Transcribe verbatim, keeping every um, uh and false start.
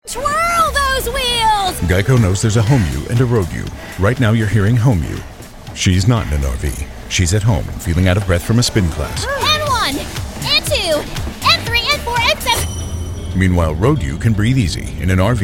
Twirl those wheels! Geico knows there's a home you and a road you. Right now you're hearing home you. She's not in an R V. She's at home and feeling out of breath from a spin class. And one, and two, and three, and four, and seven. Meanwhile, road you can breathe easy in an R V